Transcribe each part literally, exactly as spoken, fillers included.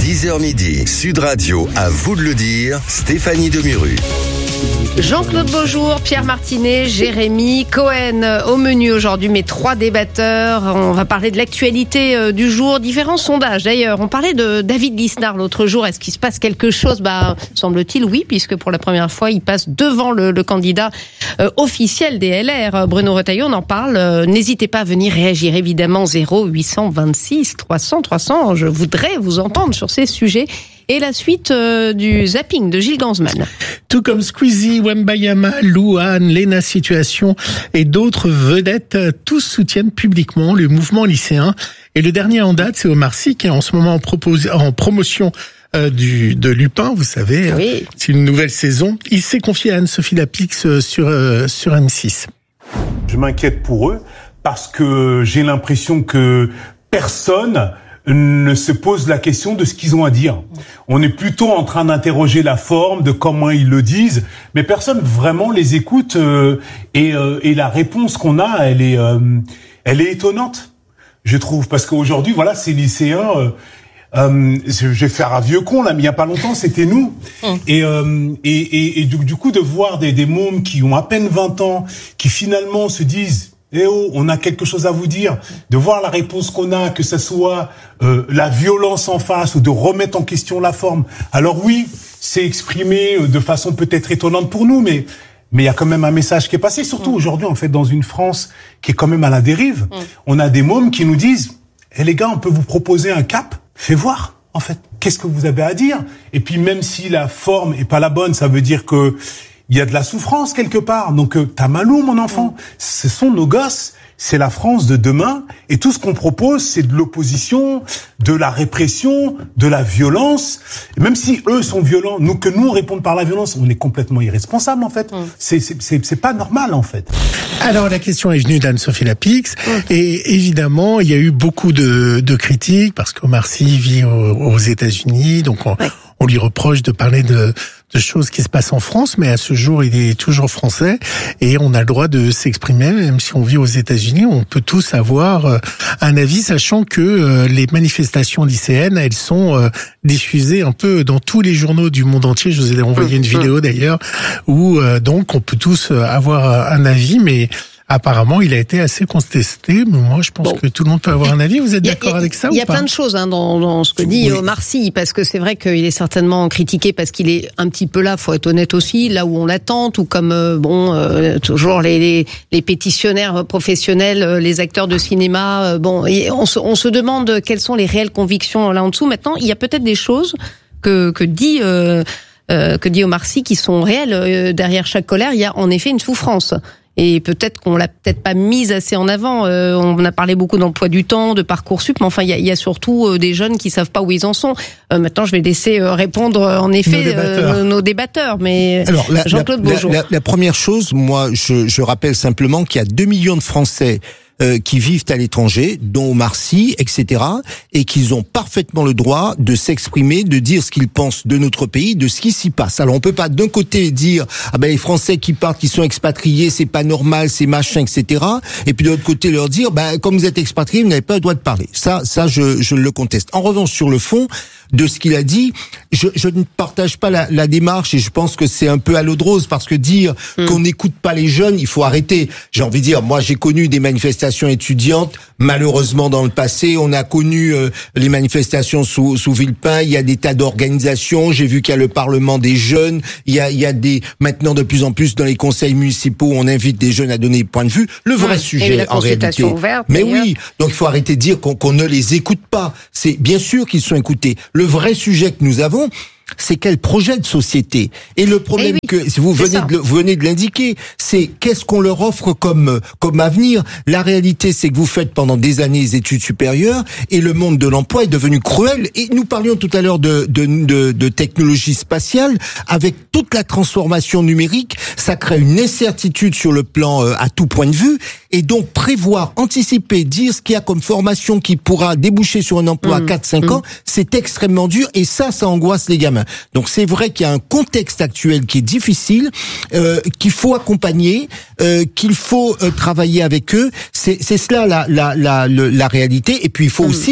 dix heures midi, Sud Radio, à vous de le dire, Stéphanie Demuru. Jean-Claude Beaujour, Pierre Martinet, Jérémy Cohen au menu aujourd'hui, mes trois débatteurs. On va parler de l'actualité du jour, différents sondages. D'ailleurs, on parlait de David Lisnard l'autre jour. Est-ce qu'il se passe quelque chose ? Bah, semble-t-il oui, puisque pour la première fois, il passe devant le, le candidat euh, officiel des L R, Bruno Retailleau. On en parle. Euh, n'hésitez pas à venir réagir, évidemment. zéro huit cent vingt-six trois cents trois cents. Je voudrais vous entendre sur ces sujets. Et la suite euh, du zapping de Gilles Gansman. Tout comme Squeezie, Wembayama, Louane, Léna Situation et d'autres vedettes, tous soutiennent publiquement le mouvement lycéen. Et le dernier en date, c'est Omar Sy, qui est en ce moment en, propos- en promotion euh, du, de Lupin, vous savez. Oui. C'est une nouvelle saison. Il s'est confié à Anne-Sophie Lapix sur, euh, sur M six. Je m'inquiète pour eux parce que j'ai l'impression que personne ne se pose la question de ce qu'ils ont à dire. On est plutôt en train d'interroger la forme, de comment ils le disent, mais personne vraiment les écoute euh, et, euh, et la réponse qu'on a, elle est, euh, elle est étonnante, je trouve, parce qu'aujourd'hui, voilà, ces lycéens, euh, euh, je vais faire un vieux con là, mais il y a pas longtemps, c'était nous, mmh. et, euh, et, et, et du, du coup de voir des, des mômes qui ont à peine vingt ans, qui finalement se disent eh oh, on a quelque chose à vous dire, de voir la réponse qu'on a, que ce soit euh, la violence en face ou de remettre en question la forme. Alors oui, c'est exprimé de façon peut-être étonnante pour nous, mais mais il y a quand même un message qui est passé. Surtout mmh. aujourd'hui, en fait, dans une France qui est quand même à la dérive, mmh. on a des mômes qui nous disent eh les gars, on peut vous proposer un cap, fais voir. En fait, qu'est-ce que vous avez à dire ? Et puis même si la forme est pas la bonne, ça veut dire que il y a de la souffrance quelque part. Donc, euh, t'as malou, mon enfant. Mmh. Ce sont nos gosses. C'est la France de demain. Et tout ce qu'on propose, c'est de l'opposition, de la répression, de la violence. Et même si eux sont violents, nous, que nous, on réponde par la violence, on est complètement irresponsable, en fait. Mmh. C'est, c'est, c'est, c'est pas normal, en fait. Alors, la question est venue d'Anne-Sophie Lapix. Mmh. Et évidemment, il y a eu beaucoup de, de critiques parce qu'Omar Sy vit aux, aux États-Unis. Donc, on, ouais. on lui reproche de parler de, de choses qui se passent en France, mais à ce jour, il est toujours français et on a le droit de s'exprimer, même si on vit aux États-Unis. On peut tous avoir un avis, sachant que les manifestations lycéennes, elles sont diffusées un peu dans tous les journaux du monde entier. Je vous ai envoyé une vidéo d'ailleurs où donc on peut tous avoir un avis, mais apparemment, il a été assez contesté, mais moi, je pense bon. que tout le monde peut avoir un avis. Vous êtes d'accord avec ça ou pas ? Il y a plein de choses hein, dans, dans ce que dit oui. Omar Sy, parce que c'est vrai qu'il est certainement critiqué parce qu'il est un petit peu là, faut être honnête aussi, là où on l'attend, tout comme euh, bon, euh, toujours les, les, les pétitionnaires professionnels, euh, les acteurs de cinéma. Euh, bon, et on, se, on se demande quelles sont les réelles convictions là en dessous. Maintenant, il y a peut-être des choses que, que dit. Euh, euh, que dit Omar Sy qui sont réelles. Euh, derrière chaque colère, il y a en effet une souffrance. Et peut-être qu'on l'a peut-être pas mise assez en avant. Euh, on a parlé beaucoup d'emploi du temps, de Parcoursup, mais enfin il y a, il y a surtout euh, des jeunes qui savent pas où ils en sont. Euh, maintenant, je vais laisser euh, répondre en effet nos débatteurs. Euh, nos débatteurs. Mais alors, la, Jean-Claude la, Beaujour. La, la, la première chose, moi, je, je rappelle simplement qu'il y a deux millions de Français Euh, qui vivent à l'étranger, dont Omar Sy, et cetera, et qu'ils ont parfaitement le droit de s'exprimer, de dire ce qu'ils pensent de notre pays, de ce qui s'y passe. Alors on peut pas d'un côté dire ah ben les Français qui partent, qui sont expatriés, c'est pas normal, c'est machin, et cetera, et puis de l'autre côté leur dire ben comme vous êtes expatriés, vous n'avez pas le droit de parler. Ça, ça je, je le conteste. En revanche, sur le fond de ce qu'il a dit, je, je ne partage pas la, la démarche et je pense que c'est un peu à l'eau de rose parce que dire mmh. qu'on n'écoute pas les jeunes, il faut arrêter. J'ai envie de dire, moi j'ai connu des manifestations étudiantes, malheureusement dans le passé, on a connu euh, les manifestations sous, sous Villepin, il y a des tas d'organisations, j'ai vu qu'il y a le Parlement des jeunes, il y a, il y a des, maintenant de plus en plus dans les conseils municipaux, on invite des jeunes à donner des points de vue. Le vrai mmh. sujet en réalité. Ouverte, mais oui, donc il faut arrêter de dire qu'on, qu'on ne les écoute pas. C'est bien sûr qu'ils sont écoutés. Le vrai sujet que nous avons, c'est quel projet de société. Et le problème oui, que vous venez de, vous venez de l'indiquer, c'est qu'est-ce qu'on leur offre comme comme avenir. La réalité, c'est que vous faites pendant des années des études supérieures et le monde de l'emploi est devenu cruel. Et nous parlions tout à l'heure de de de, de technologie spatiale. Avec toute la transformation numérique, ça crée une incertitude sur le plan euh, à tout point de vue. Et donc prévoir, anticiper, dire ce qu'il y a comme formation qui pourra déboucher sur un emploi mmh, à quatre cinq mmh. ans, c'est extrêmement dur et ça, ça angoisse les gamins. Donc c'est vrai qu'il y a un contexte actuel qui est difficile, euh, qu'il faut accompagner, euh, qu'il faut euh, travailler avec eux. C'est, c'est cela la, la, la, la, la réalité. Et puis il faut mmh. aussi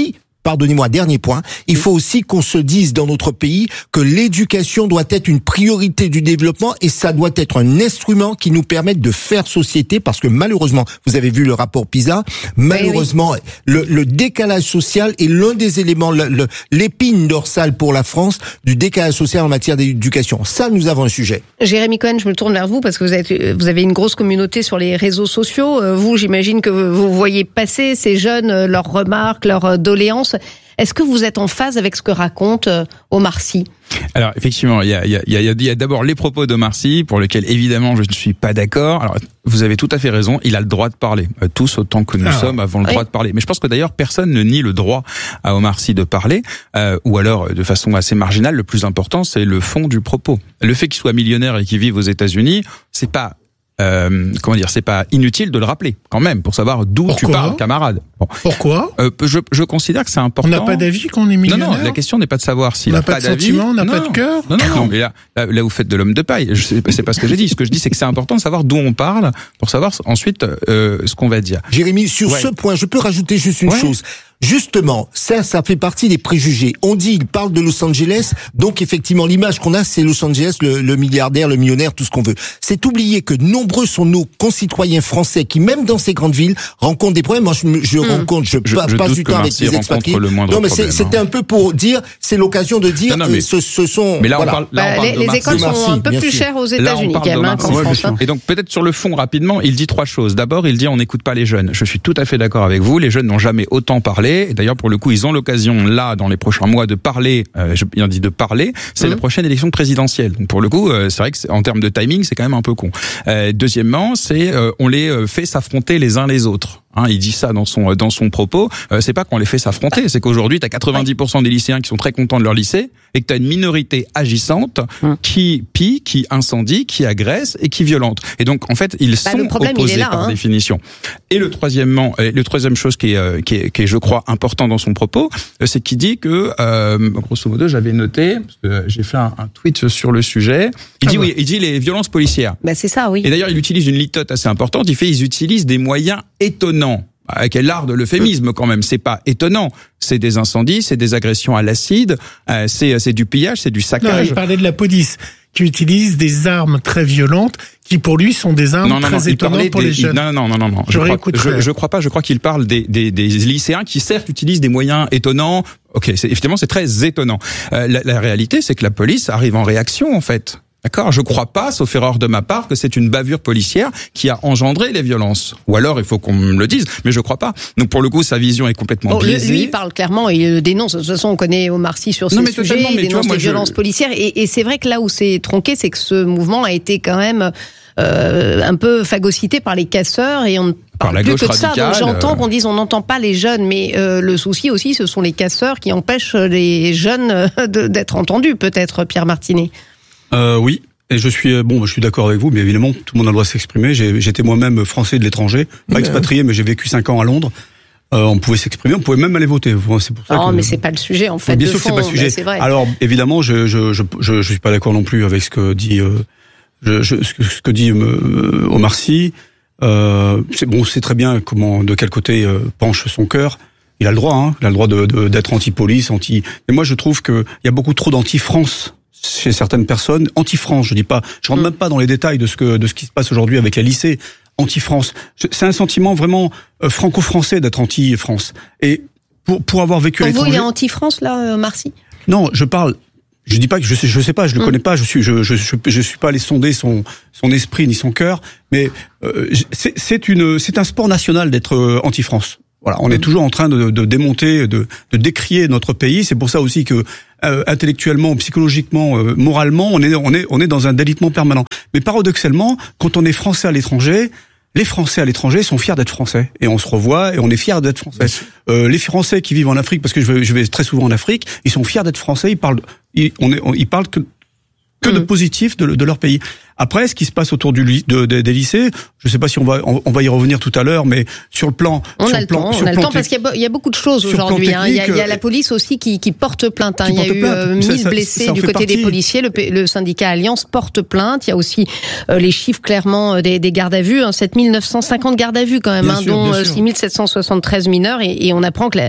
pardonnez-moi, dernier point, il faut aussi qu'on se dise dans notre pays que l'éducation doit être une priorité du développement et ça doit être un instrument qui nous permette de faire société parce que malheureusement, vous avez vu le rapport PISA, malheureusement, oui, oui. Le, le décalage social est l'un des éléments, le, le, l'épine dorsale pour la France du décalage social en matière d'éducation. Ça, nous avons un sujet. Jérémy Cohen, je me tourne vers vous parce que vous, êtes, vous avez une grosse communauté sur les réseaux sociaux. Vous, j'imagine que vous voyez passer ces jeunes, leurs remarques, leurs doléances. Est-ce que vous êtes en phase avec ce que raconte Omar Sy ? Alors effectivement, il y a, il y a, il y a, il y a d'abord les propos d'Omar Sy pour lesquels évidemment je ne suis pas d'accord. Alors vous avez tout à fait raison, il a le droit de parler. Tous autant que nous ah, sommes avons le oui. droit de parler. Mais je pense que d'ailleurs personne ne nie le droit à Omar Sy de parler, euh, ou alors de façon assez marginale. Le plus important, c'est le fond du propos. Le fait qu'il soit millionnaire et qu'il vive aux États-Unis, c'est pas Euh, comment dire, c'est pas inutile de le rappeler quand même pour savoir d'où Pourquoi tu parles, camarade. Bon. Pourquoi euh, je, je considère que c'est important. On n'a pas d'avis quand on est millionnaire. Non, non. La question n'est pas de savoir s'il on n'a pas, pas de d'avis. Sentiment, on n'a non, pas de cœur. Non, non, non. Mais là, là, là, vous faites de l'homme de paille. Je sais, c'est pas ce que j'ai dit. Ce que je dis, c'est que c'est important de savoir d'où on parle pour savoir ensuite euh, ce qu'on va dire. Jérémy, sur ouais. ce point, je peux rajouter juste une ouais. chose. Justement, ça, ça fait partie des préjugés. On dit, il parle de Los Angeles, donc effectivement, l'image qu'on a, c'est Los Angeles, le, le milliardaire, le millionnaire, tout ce qu'on veut. C'est oublier que nombreux sont nos concitoyens français qui, même dans ces grandes villes, rencontrent des problèmes. Moi, je, je mmh. rencontre, je, je passe je du temps avec les expatriés. Le non, mais problème, c'était hein. un peu pour dire, c'est l'occasion de dire, non, non, mais, ce, ce sont. Mais là, voilà. on parle, là, on parle bah, les, les écoles sont Marcy, un peu plus chères aux États-Unis, quand même, qu'en France. Et donc, peut-être sur le fond, rapidement, il dit trois choses. D'abord, il dit, on n'écoute pas les jeunes. Je suis tout à fait d'accord avec vous. Les jeunes n'ont jamais autant parlé. Et d'ailleurs, pour le coup, ils ont l'occasion là dans les prochains mois de parler, euh, je bien dit de parler, c'est mmh. la prochaine élection présidentielle. Donc pour le coup, euh, c'est vrai que c'est, en termes de timing, c'est quand même un peu con. Euh, deuxièmement, c'est euh, on les euh, fait s'affronter les uns les autres. Hein, il dit ça dans son dans son propos. Euh, c'est pas qu'on les fait s'affronter, c'est qu'aujourd'hui t'as quatre-vingt-dix pour cent des lycéens qui sont très contents de leur lycée et que t'as une minorité agissante mmh. qui pille, qui incendie, qui agresse et qui violente. Et donc en fait ils bah, sont problème, opposés là, par hein. définition. Et le troisièmement, le troisième chose qui est qui est, qui est je crois important dans son propos, c'est qu'il dit que euh, grosso modo j'avais noté parce que j'ai fait un, un tweet sur le sujet. Il ah dit ouais. oui, il dit les violences policières. Bah c'est ça, oui. Et d'ailleurs il utilise une litote assez importante. Il fait ils utilisent des moyens étonnants. Avec l'art de l'euphémisme quand même, c'est pas étonnant. C'est des incendies, c'est des agressions à l'acide, euh, c'est c'est du pillage, c'est du saccage. Non, il parlait de la police qui utilise des armes très violentes, qui pour lui sont des armes non, non, très non, étonnantes pour des, les jeunes. Non, non, non, non, non. Je, crois, je, je crois pas. Je crois qu'il parle des, des, des lycéens qui certes utilisent des moyens étonnants. Ok, c'est, évidemment, c'est très étonnant. Euh, la, la réalité, c'est que la police arrive en réaction, en fait. D'accord, je crois pas, sauf erreur de ma part, que c'est une bavure policière qui a engendré les violences. Ou alors, il faut qu'on me le dise, mais je crois pas. Donc, pour le coup, sa vision est complètement bon, biaisée. Lui, il parle clairement, il dénonce. De toute façon, on connaît Omar Sy sur ces non, mais sujets, mais il dénonce vois, les je... violences policières. Et, et c'est vrai que là où c'est tronqué, c'est que ce mouvement a été quand même euh, un peu phagocyté par les casseurs et on ne parle plus que de ça. Donc, j'entends euh... qu'on dise on n'entend pas les jeunes, mais euh, le souci aussi, ce sont les casseurs qui empêchent les jeunes de, d'être entendus, peut-être, Pierre Martinet. Euh, oui. Et je suis bon, je suis d'accord avec vous, mais évidemment, tout le monde a le droit de s'exprimer. J'ai, j'étais moi-même français de l'étranger, pas expatrié, mais j'ai vécu cinq ans à Londres. Euh, on pouvait s'exprimer, on pouvait même aller voter. C'est pour ça. Non, que, mais c'est pas le sujet en fait. Bien de sûr fond, que c'est pas le sujet. C'est vrai. Alors évidemment, je je je je, je suis pas d'accord non plus avec ce que dit euh, je, je, ce, que, ce que dit euh, Omar Sy. Euh, c'est bon, c'est très bien comment, de quel côté euh, penche son cœur. Il a le droit, hein. Il a le droit de, de d'être anti-police, anti. Mais moi, je trouve que il y a beaucoup trop d'anti-France chez certaines personnes, anti-France, je dis pas, je rentre mmh. même pas dans les détails de ce que de ce qui se passe aujourd'hui avec les lycées, anti-France. C'est un sentiment vraiment euh, franco-français d'être anti-France. Et pour pour avoir vécu pour à l'étranger. Vous, il est anti-France là, Omar Sy ? Non, je parle. Je dis pas que je sais, je sais pas, je le mmh. connais pas. Je suis, je, je, je, je suis pas allé sonder son son esprit ni son cœur, mais euh, c'est c'est une c'est un sport national d'être euh, anti-France. Voilà, on est toujours en train de, de démonter, de, de décrier notre pays. C'est pour ça aussi que euh, intellectuellement, psychologiquement, euh, moralement, on est, on est, on est dans un délitement permanent. Mais paradoxalement, quand on est français à l'étranger, les Français à l'étranger sont fiers d'être Français et on se revoit et on est fiers d'être Français. Euh, les Français qui vivent en Afrique, parce que je vais, je vais très souvent en Afrique, ils sont fiers d'être Français. Ils parlent, ils, on est, on, ils parlent que que de positif de, de leur pays. Après, ce qui se passe autour du de, de, des lycées, je ne sais pas si on va on, on va y revenir tout à l'heure, mais sur le plan, on sur a le plan, le temps, on a le temps parce qu'il y a, il y a beaucoup de choses aujourd'hui. Hein. Il, y a, il y a la police aussi qui, qui porte plainte. Hein. Il y a eu euh, mille blessés du côté partie. des policiers. Le, le syndicat Alliance porte plainte. Il y a aussi euh, les chiffres clairement des, des gardes à vue. Hein. sept mille neuf cent cinquante gardes à vue quand même, hein, sûr, dont six mille sept cent soixante-treize mineurs. Et, et on apprend que la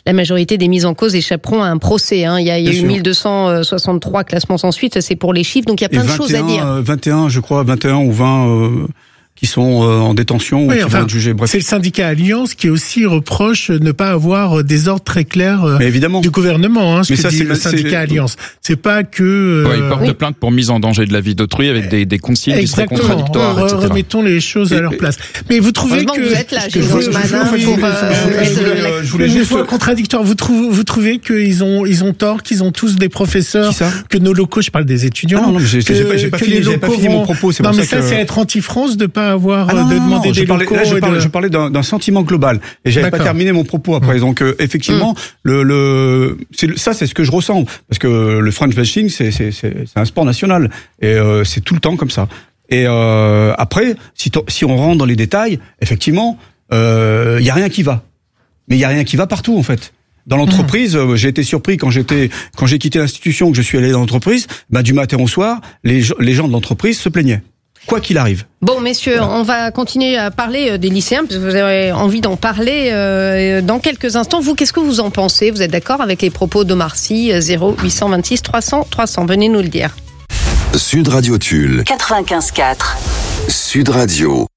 la majorité des mises en cause échapperont à un procès. Hein. Il y a, il y a eu sûr. mille deux cent soixante-trois classements sans suite, ça c'est pour les chiffres, donc il y a plein Et de choses à dire. euh, vingt et un, je crois, vingt et un ou vingt euh, qui sont euh, en détention ou Oui, qui enfin, vont être jugés. Bref. c'est le syndicat Alliance qui aussi reproche ne pas avoir des ordres très clairs euh, Mais évidemment. du gouvernement. Hein, ce Mais que ça, dit c'est- le c'est- syndicat Alliance. C'est pas que. euh, Ouais, il porte oui. plainte pour mise en danger de la vie d'autrui avec des, des consignes qui seraient Exactement. contradictoires, Re- et cetera. Remettons les choses à Et- leur place. Mais vous trouvez Heureusement que, que vous êtes là, que Gilles vous- Grossman, je- hein, je- pour, je- euh, je- je je- voulais, euh, je voulais une juste- fois contradictoire. Vous trouvez, vous trouvez qu'ils ont, ils ont tort, qu'ils ont tous des professeurs, Qui ça que nos locaux, je parle des étudiants. Ah non, non, mais j'ai- que- j'ai pas- j'ai pas que fini- les j'ai pas locaux fini mon vont- propos, c'est Non, pour mais ça ça, que- c'est être anti-France de pas avoir, Ah non, de non, demander non, je des parlais, locaux. là, je et parlais, de- je parlais d'un, d'un sentiment global. Et j'avais pas D'accord. terminé mon propos après. Donc, euh, effectivement, le, le, c'est, le- ça, c'est ce que je ressens. Parce que le French bashing, c'est, c'est, c'est, c'est un sport national. Et euh, c'est tout le temps comme ça. Et euh, après, si, to- si on rentre dans les détails, effectivement, il euh, y a rien qui va. Mais il y a rien qui va partout, en fait. Dans l'entreprise, euh, j'ai été surpris quand j'étais, quand j'ai quitté l'institution, que je suis allé dans l'entreprise. Bah, du matin au soir, les, gens- les gens de l'entreprise se plaignaient. Quoi qu'il arrive. Bon, messieurs, on va continuer à parler euh, des lycéens, parce que vous avez envie d'en parler euh, dans quelques instants. Vous, qu'est-ce que vous en pensez? Vous êtes d'accord avec les propos d'Omar Sy? Zéro huit cent vingt-six trois cents trois cents, venez nous le dire. Sud Radio Tulle, quatre-vingt-quinze quatre. Sud Radio.